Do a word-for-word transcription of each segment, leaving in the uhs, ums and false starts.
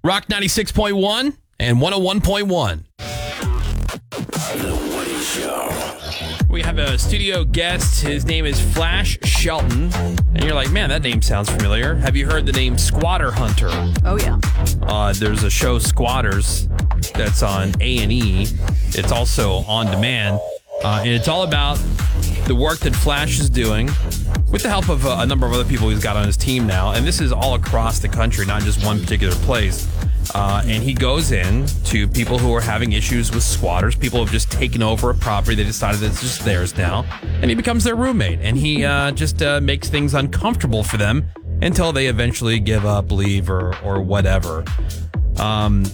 Rock ninety-six point one and one oh one point one. The Woody Show. We have a studio guest. His name is Flash Shelton. And you're like, man, that name sounds familiar. Have you heard the name Squatter Hunter? Oh, yeah. Uh, there's a show, Squatters, that's on A and E. It's also on demand. Uh, and it's all about the work that Flash is doing with the help of a, a number of other people he's got on his team now. And this is all across the country, not just one particular place. Uh, and he goes in to people who are having issues with squatters. People have just taken over a property. They decided that it's just theirs now. And he becomes their roommate. And he uh, just uh, makes things uncomfortable for them until they eventually give up, leave, or, or whatever. Um,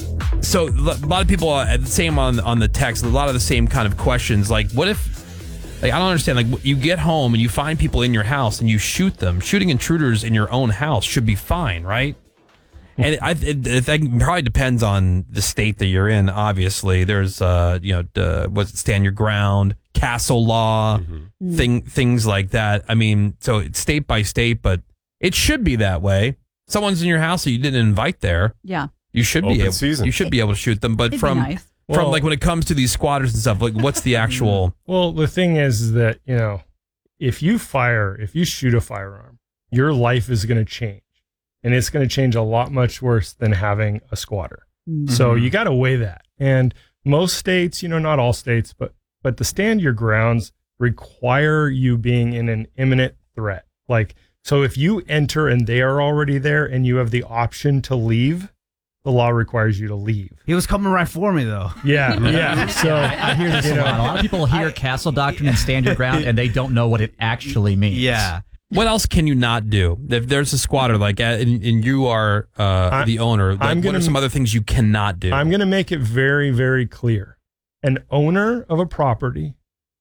so a lot of people, uh, the same on, on the text, a lot of the same kind of questions. Like, what if, like, I don't understand, like, you get home and you find people in your house and you shoot them. Shooting intruders in your own house should be fine, right? And I, it, it, it probably depends on the state that you're in. Obviously, there's, uh, you know, uh, what's it, stand your ground, castle law, mm-hmm. thing, things like that. I mean, so it's state by state, but it should be that way. Someone's in your house that you didn't invite there. Yeah, you should Open be able. season. You should be able to shoot them. But It'd from be nice. from Well, like when it comes to these squatters and stuff, like what's the actual? Well, the thing is, is that, you know, if you fire, if you shoot a firearm, your life is going to change. And it's going to change a lot much worse than having a squatter. Mm-hmm. So you got to weigh that. And most states, you know, not all states, but but the stand your grounds require you being in an imminent threat. Like, so if you enter and they are already there and you have the option to leave, the law requires you to leave. He was coming right for me, though. Yeah, yeah. So I hear this a lot. A lot of people hear castle doctrine and stand your ground, and they don't know what it actually means. Yeah. What else can you not do? If there's a squatter, like, and, and you are uh, the owner, like, I'm gonna, what are some other things you cannot do? I'm going to make it very, very clear. An owner of a property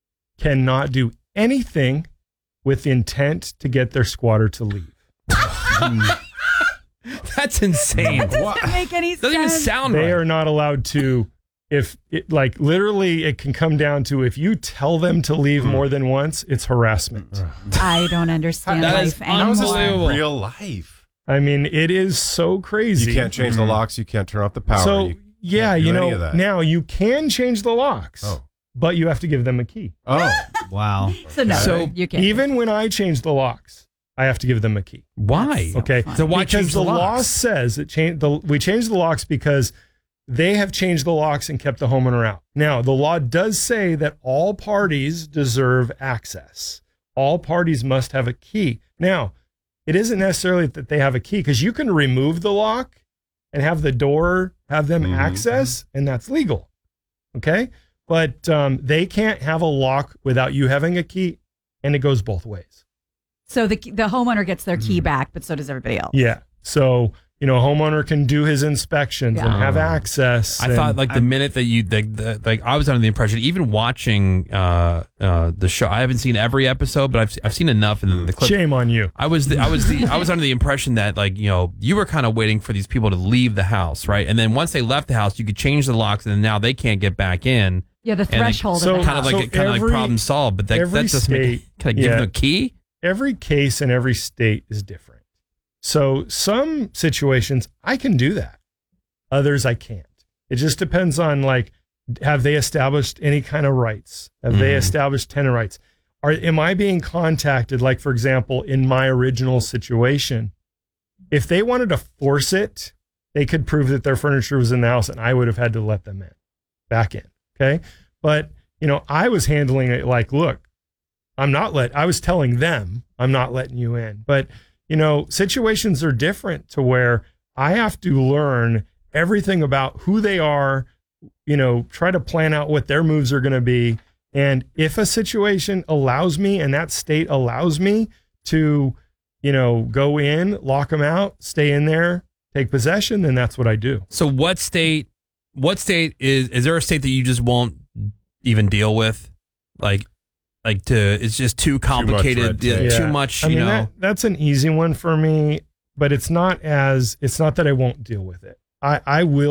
cannot do anything with the intent to get their squatter to leave. That's insane. That doesn't make any sense. Doesn't even sound They right. are not allowed to. If it, like literally, it can come down to if you tell them to leave Mm. more than once, it's harassment. I don't understand That life is anymore. How is this Unbelievable. in real life? I mean, it is so crazy. You can't change the locks. You can't turn off the power. So you yeah, can't do you any know, of that. now you can change the locks, Oh. but you have to give them a key. Oh, Wow. So no, So you can't. Even when I change the locks, I have to give them a key. Why? So Okay, fun. So why because change the the law locks? says that change the we changed the locks because they have changed the locks and kept the homeowner out. Now, the law does say that all parties deserve access. All parties must have a key. Now, it isn't necessarily that they have a key, because you can remove the lock and have the door have them Mhm. access, and that's legal. Okay, but um, they can't have a lock without you having a key, and it goes both ways. So the the homeowner gets their key back, but so does everybody else. Yeah. So, you know, a homeowner can do his inspections and Yeah. have access. I and- thought like the minute that you the, the, like I was under the impression, even watching uh, uh, the show, I haven't seen every episode, but I've I've seen enough in the clip. shame on you. I was the, I was the I was under the impression that, like, you know, you were kind of waiting for these people to leave the house, right? And then once they left the house, you could change the locks, and then now they can't get back in. Yeah, the And they- threshold so of the Kind of house. like So kind of like every- problem solved, but that every that doesn't make. state- Can I give yeah. them a key? Every case in every state is different. So some situations I can do that. Others I can't. It just depends on, like, have they established any kind of rights? Have they Mhm. established tenant rights? Are am I being contacted? Like, for example, in my original situation, if they wanted to force it, they could prove that their furniture was in the house, and I would have had to let them in, back in. Okay, but you know, I was handling it like, look, I'm not let. I was telling them I'm not letting you in, but you know, situations are different to where I have to learn everything about who they are, you know, try to plan out what their moves are going to be. And if a situation allows me and that state allows me to, you know, go in, lock them out, stay in there, take possession, then that's what I do. So what state? What state is? Is there a state that you just won't even deal with? Like, like to it's just too complicated, red yeah, tape. too Yeah. much. I You mean, know. that, that's an easy one for me, but it's not as, it's not that I won't deal with it. I, I will